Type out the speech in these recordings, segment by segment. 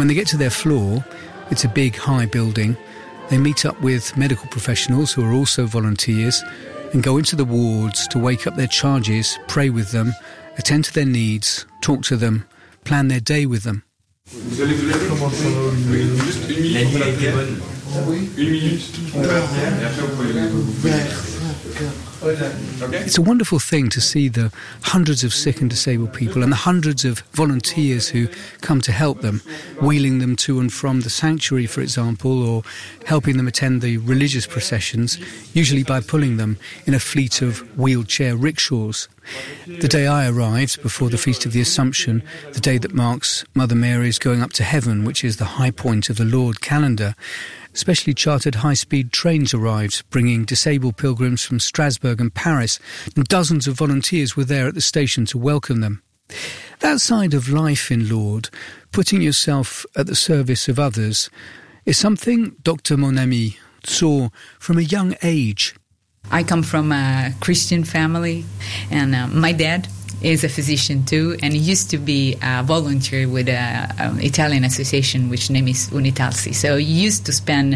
When they get to their floor, it's a big, high building. They meet up with medical professionals who are also volunteers and go into the wards to wake up their charges, pray with them, attend to their needs, talk to them, plan their day with them. Vous allez vous lever? Juste une minute. It's a wonderful thing to see the hundreds of sick and disabled people and the hundreds of volunteers who come to help them, wheeling them to and from the sanctuary, for example, or helping them attend the religious processions, usually by pulling them in a fleet of wheelchair rickshaws. The day I arrived, before the Feast of the Assumption, the day that marks Mother Mary's going up to heaven, which is the high point of the Lourdes calendar, specially chartered high-speed trains arrived, bringing disabled pilgrims from Strasbourg and Paris, and dozens of volunteers were there at the station to welcome them. That side of life in Lourdes, putting yourself at the service of others, is something Dr. Monami saw from a young age. I come from a Christian family, and my dad is a physician too, and he used to be a volunteer with an Italian association which name is Unitalsi. So he used to spend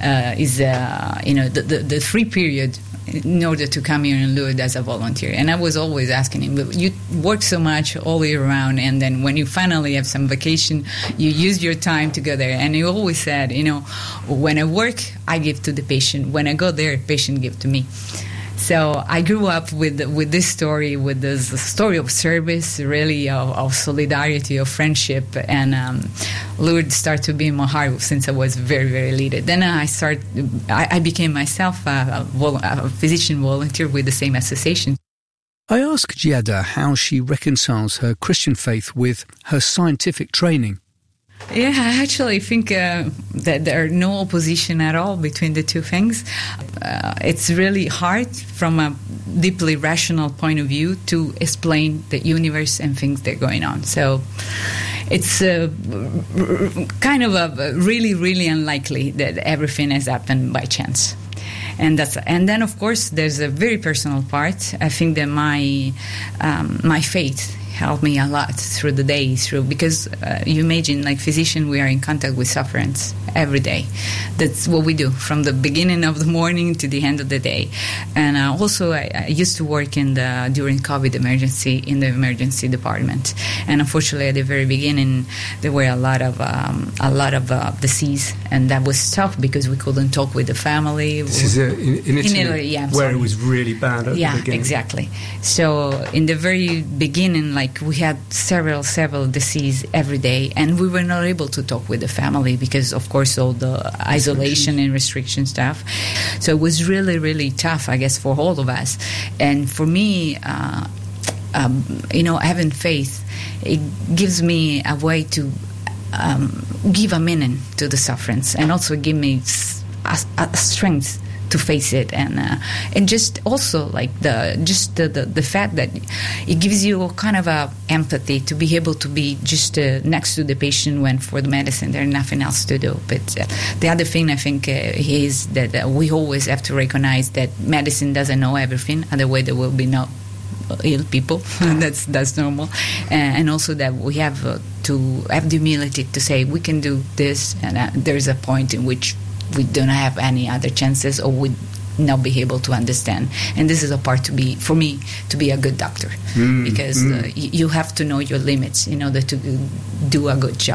the free period in order to come here in Lourdes as a volunteer. And I was always asking him, you work so much all year round, and then when you finally have some vacation, you use your time to go there. And he always said, when I work, I give to the patient. When I go there, patient give to me. So I grew up with this story, with this story of service, really of solidarity, of friendship, and Lourdes started to be in my heart since I was very, very little. Then I became myself a physician volunteer with the same association. I asked Giada how she reconciles her Christian faith with her scientific training. Yeah, I actually think that there are no opposition at all between the two things. It's really hard from a deeply rational point of view to explain the universe and things that are going on. So it's kind of really, really unlikely that everything has happened by chance. And then, of course, there's a very personal part. I think that my faith helped me a lot through the day, because you imagine, like physician, we are in contact with sufferers every day. That's what we do from the beginning of the morning to the end of the day. And also, I used to work during COVID emergency in the emergency department. And unfortunately, at the very beginning, there were a lot of disease, and that was tough because we couldn't talk with the family. This is in Italy, yeah, where it was really bad at the beginning. Yeah, exactly. So in the very beginning, we had several disease every day, and we were not able to talk with the family because, of course, all the isolation and restriction stuff. So it was really, really tough, I guess, for all of us. And for me, having faith, it gives me a way to give a meaning to the sufferance, and also give me a strength to face it, and just also the fact that it gives you kind of a empathy to be able to be just next to the patient when for the medicine there's nothing else to do. But the other thing I think is that we always have to recognize that medicine doesn't know everything, otherwise there will be no ill people. that's normal, and also that we have to have the humility to say we can do this, and there's a point in which we don't have any other chances, or would not be able to understand. And this is a part for me to be a good doctor, because you have to know your limits in order to do a good job.